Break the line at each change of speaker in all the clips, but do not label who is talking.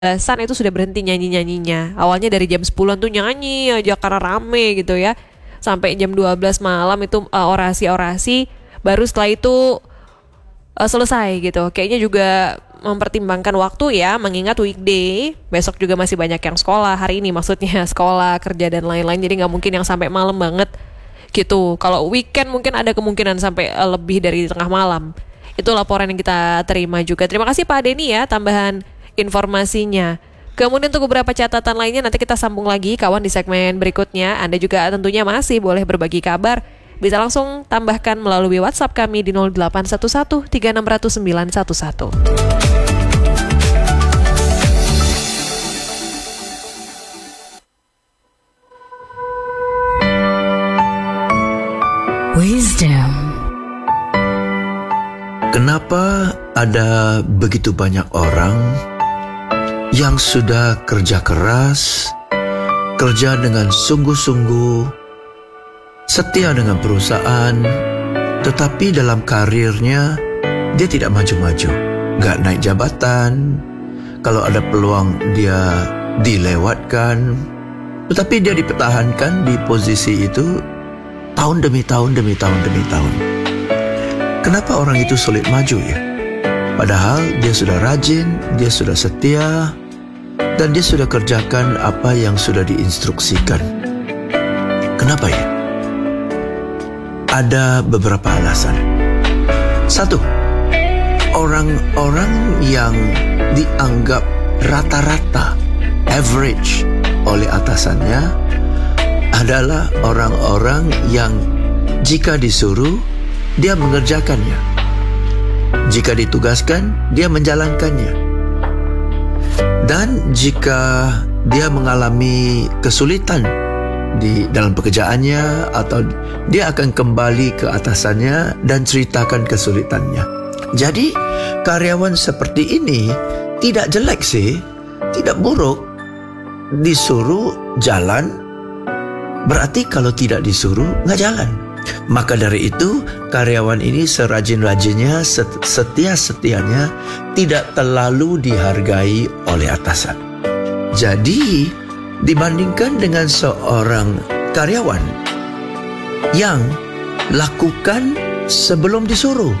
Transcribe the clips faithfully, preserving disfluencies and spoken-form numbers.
San itu sudah berhenti nyanyi-nyanyinya. Awalnya dari jam sepuluhan tuh nyanyi aja karena rame gitu ya. Sampai jam dua belas malam itu uh, orasi-orasi. Baru setelah itu uh, selesai gitu. Kayaknya juga mempertimbangkan waktu ya, mengingat weekday. Besok juga masih banyak yang sekolah. Hari ini maksudnya sekolah, kerja dan lain-lain. Jadi gak mungkin yang sampai malam banget gitu. Kalau weekend mungkin ada kemungkinan sampai uh, lebih dari tengah malam. Itu laporan yang kita terima juga. Terima kasih Pak Denny ya, tambahan informasinya. Kemudian untuk beberapa catatan lainnya nanti kita sambung lagi kawan di segmen berikutnya. Anda juga tentunya masih boleh berbagi kabar. Bisa langsung tambahkan melalui WhatsApp kami di nol delapan satu satu tiga enam nol sembilan satu satu.
Wisdom.
Kenapa ada begitu banyak orang yang sudah kerja keras, kerja dengan sungguh-sungguh, setia dengan perusahaan, tetapi dalam karirnya dia tidak maju-maju, gak naik jabatan, kalau ada peluang dia dilewatkan, tetapi dia dipertahankan di posisi itu tahun demi tahun demi tahun demi tahun. Kenapa orang itu sulit maju ya? Padahal dia sudah rajin, dia sudah setia, dan dia sudah kerjakan apa yang sudah diinstruksikan. Kenapa ya? Ada beberapa alasan. Satu, orang-orang yang dianggap rata-rata, average oleh atasannya adalah orang-orang yang jika disuruh, dia mengerjakannya. Jika ditugaskan, dia menjalankannya. Dan jika dia mengalami kesulitan di dalam pekerjaannya, atau dia akan kembali ke atasannya dan ceritakan kesulitannya. Jadi, karyawan seperti ini tidak jelek sih, tidak buruk. Disuruh jalan, berarti kalau tidak disuruh, nggak jalan. Maka dari itu, karyawan ini serajin-rajinnya, setia-setianya, tidak terlalu dihargai oleh atasan. Jadi, dibandingkan dengan seorang karyawan yang lakukan sebelum disuruh.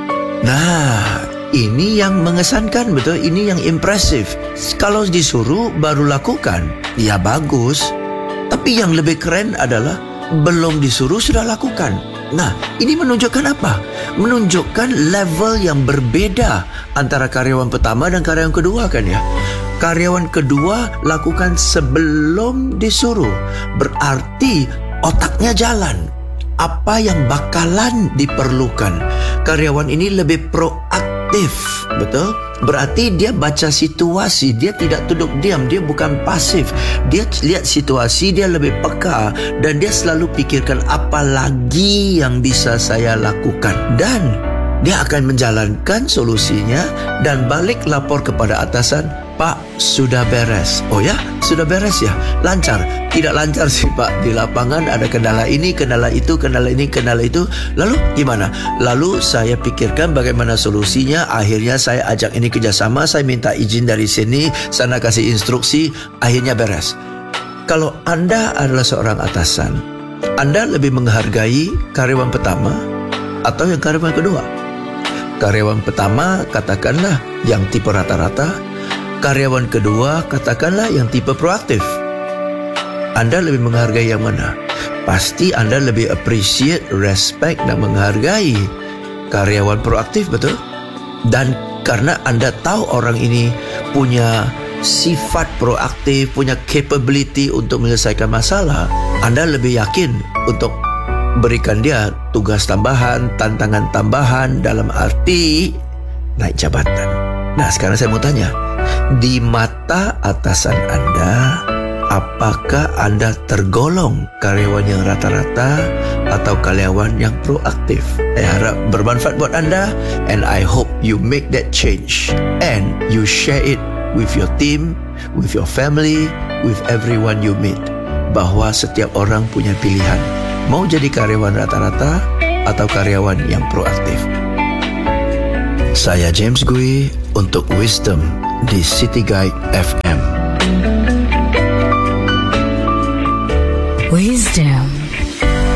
Nah, ini yang mengesankan, betul? Ini yang impresif. Kalau disuruh baru lakukan, ya bagus. Tapi yang lebih keren adalah belum disuruh sudah lakukan. Nah, ini menunjukkan apa? Menunjukkan level yang berbeda antara karyawan pertama dan karyawan kedua kan ya. Karyawan kedua lakukan sebelum disuruh. Berarti otaknya jalan. Apa yang bakalan diperlukan. Karyawan ini lebih proaktif, betul? Berarti dia baca situasi, dia tidak duduk diam, dia bukan pasif. Dia lihat situasi, dia lebih peka, dan dia selalu pikirkan apa lagi yang bisa saya lakukan. Dan dia akan menjalankan solusinya dan balik lapor kepada atasan, Pak, sudah beres. Oh ya, sudah beres ya, lancar. Tidak lancar sih Pak, di lapangan ada kendala ini, kendala itu, kendala ini, kendala itu. Lalu gimana? Lalu saya pikirkan bagaimana solusinya. Akhirnya saya ajak ini kerjasama, saya minta izin dari sini, sana kasih instruksi, akhirnya beres. Kalau Anda adalah seorang atasan, Anda lebih menghargai karyawan pertama atau yang karyawan kedua? Karyawan pertama katakanlah yang tipe rata-rata, karyawan kedua katakanlah yang tipe proaktif. Anda lebih menghargai yang mana? Pasti Anda lebih appreciate, respect dan menghargai karyawan proaktif, betul? Dan karena Anda tahu orang ini punya sifat proaktif, punya capability untuk menyelesaikan masalah, Anda lebih yakin untuk berikan dia tugas tambahan, tantangan tambahan dalam arti naik jabatan. Nah, sekarang saya mau tanya, di mata atasan Anda, apakah Anda tergolong karyawan yang rata-rata atau karyawan yang proaktif? Saya harap bermanfaat buat Anda, and I hope you make that change and you share it with your team, with your family, with everyone you meet. Bahwa setiap orang punya pilihan, mau jadi karyawan rata-rata atau karyawan yang proaktif. Saya James Gui untuk Wisdom di City Guide F M.
Wisdom.